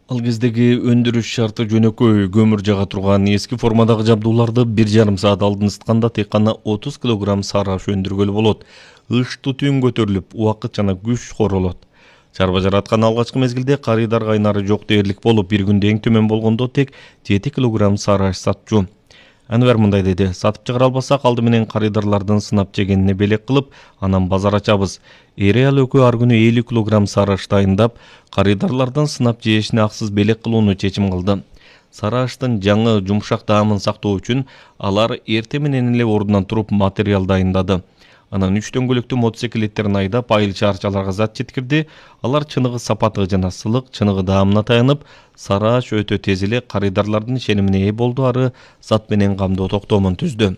Ал кездеги өндүрүш шарты жөнөкөй көмүр жага турган эски формадагы жабдууларды 1,5 саат алдын ысытканда тек гана 30 кг сары аш өндүргөлү болот. Ыш тутуун көтөрүлүп, убакыт жана күч королот. Чарба жараткан алгачкы мезгилде карыйдар кайнары жок дээрлик болуп, бир күндө эң төмөн болгондо тек 7 кг сары аш сатчу. Анвар мындай деди: сатып чыгара албасак, алды менен карыдарлардын сынап жегенине белек кылып, анан базар ачабыз. Аял өкө ар күнү 50 кг сары аш дайындап, карыдарлардын сынап жешине аксыз белек кылууну чечим кылды. Сары аштын жаңы жумшак даамын сактоо үчүн алар эртең менен эле ордунан туруп материал дайындады. Анан 3 дөңгөлөктүү мотоциклеттерин айдап, айыл шаарчаларга зат жеткирди. Алар чыныгы сапаты жана сылык, чыныгы даамына таянып, сары аш өтө тез эле карыдарлардын ишенимине ээ болду, ары зат менен камдоо токтомун түздү.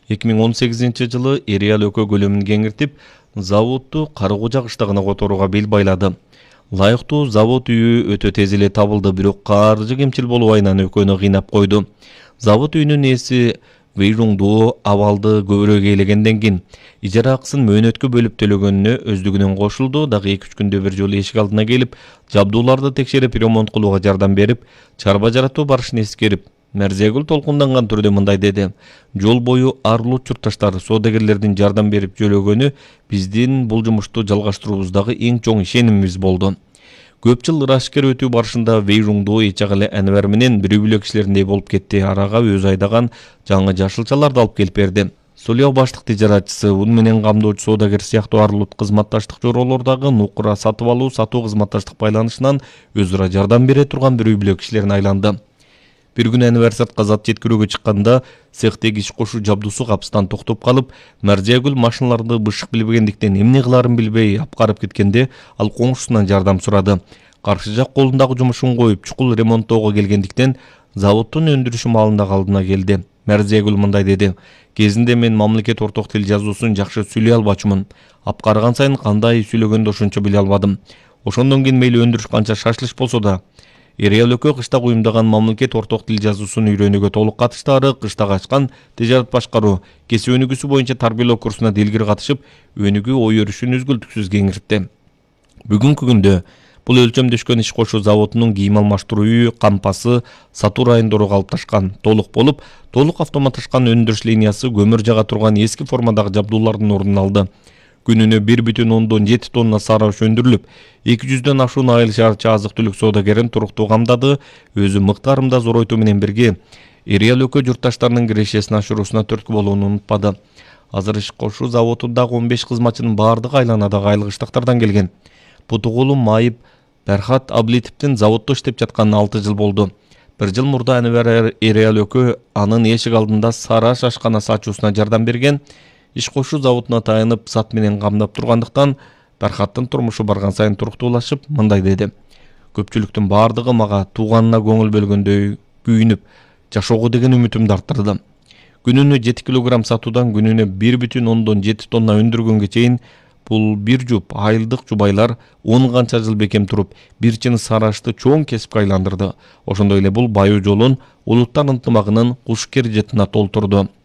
2018 жылы Аял өкө көлөмүн кеңиртип, заводду Карыгужа кыштагына которууга бел байлады. Лайыктуу завод үйү өтө тез эле табылды, бирок каржы кемчил болубайынан өкөнү кыйнап койду. Завод үйүнүн ээси Вэйжуңду абалды көбүрөөк ээлегенден кийин ижара акысын мөөнөткө бөлүп төлөгөнүнө өздүгүнөн кошулду. Дагы 2-3 күндө бир жолу эшик алдына келип, жабдууларды текшерип, ремонт кылууга жардам берип, чарба жаратуу барышын эскерип, Мәрзегүл толкунданган түрдө мындай деди: жол бою арылуу чуртташтар, соодагерлердин жардам берип жөлөгөнү биздин бул жумушту жалгаштырууубуздагы эң чоң ишенимибиз болду. Көп жыл ырашкер өтүү барышында Вэйжуңду эч агы Анвар менен бирүү бүлө кишилериндей болуп кетти. Арага өзү айдаган жаңы жашылчаларды алып келип берди. Сулео баштык тижаратчысы,ун менен камдоочу соодагер сыяктуу арылуу кызматташтык чоролордогу нукура сатып алуу, сатуу кызматташтык байланышынан өз ара жардам бере турган бирүү бүлө кишилерине айланды. Бир күнү Анвар сыртка зат жеткирүүгө чыкканда, цехтеги иш кошуу жабдуусу капыстан токтоп калып, Мәрзегүл машиналарды бышык билбегендиктен эмне кыларын билбей апкарып кеткенде, ал коңшусунан жардам сурады. Каршы жак колундагы жумушун коюп, чукул ремонттоого келгендиктен, заводдун өндүрүшү маалында алдына келди. Мәрзегүл мындай деди: кезинде мен мамлекет орток тил жазуусун жакшы сүйлөй албачумун. Апкарган сайын кандай сүйлөгөндү ошончо биле албадым. Ошондон кийин мейли өндүрүш канча шашлыш болсо да, Аял өкө кыштак уюмдаган мамлекет орток тил жазуусун үйрөнүүгө толук катышты, ары кыштак ачкан тижарат башкаруу, кесип өнүгүүсү боюнча тарбиялоо курсуна дилгир катышып, өнүгүү ой өрүшүн үзгүлтүксүз кеңиртти. Бүгүнкү күндө бул өлчөмдөшкөн иш кошуу заводунун кийим алмаштыруу үйү, кампасы, сатуу райондору калыпташкан, толук болуп, толук автоматташкан өндүрүш линиясы көмүр жага турган эски формадагы жабдуулардын ордун алды. Күнүнө 1,7 тонна сары аш өндүрүлүп, 200дөн ашуун айыл шаарча азык-түлүк соодагерин туруктуу камдады. Өзү мыктаарында зоройтуу менен бирге Аял өкө журтташтарынын кирешесин ашыруусуна түрткү болууну унутпады. Азыр иш кошуу заводундагы 15 кызматчынын баардыгы айланадагы айыл кыштактардан келген. Путугулу Майып Берхат Аблитовдун заводдо иштеп жатканына 6 жыл болду. Бир жыл мурда Анвар Аял өкө анын эшик алдында сары аш ашканасы ачуусуна жардам берген. Иш кошуу заводуна таянып, зат менен камдап тургандыктан Берхаттын турмушу барган сайын туруктуулашып, мындай деди: көпчүлүктүн баардыгы мага тууганына көңүл бөлгөндөй күйүнүп, жашоого деген үмүтүмдү арттырды. Күнүнө 7 кг сатуудан күнүнө 1,7 тонна өндүргөнгө чейин бул бир жуп айылдык жубайлар 10 канча жыл бекем туруп, бир чыны сары ашты чоң кесипке айландырды. Ошондой эле бул баюу жолун улуттар ынтымагынын куш кережетине толтурду.